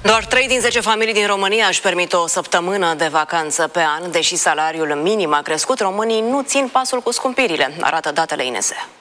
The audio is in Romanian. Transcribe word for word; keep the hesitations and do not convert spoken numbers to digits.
Doar trei din zece familii din România își permit o săptămână de vacanță pe an. Deși salariul minim a crescut, românii nu țin pasul cu scumpirile, arată datele I N S E.